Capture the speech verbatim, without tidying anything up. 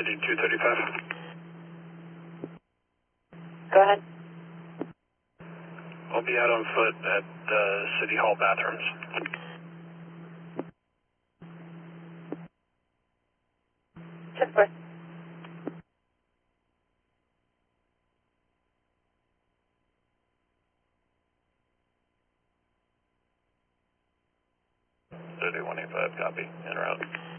ninety-two thirty-five. Go ahead. I'll be out on foot at the City Hall bathrooms. Shift four. thirty-one eighty-five, copy. En route.